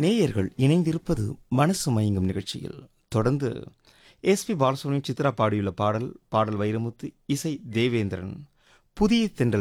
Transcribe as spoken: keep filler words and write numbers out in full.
நேயர்கள் இணைந்திருப்பது மனசு மயங்கும் நிகழ்ச்சியில். தொடர்ந்து எஸ் பி பாலசுப்ரமணியம் சித்ரா பாடியுள்ள பாடல் பாடல் வைரமுத்து, இசை தேவேந்திரன். புதிய தென்றல்